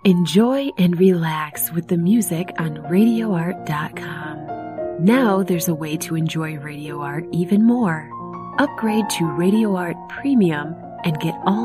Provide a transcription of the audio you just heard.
Enjoy and relax with the music on RadioArt.com. Now there's a way to enjoy Radio Art even more. Upgrade to Radio Art Premium and get all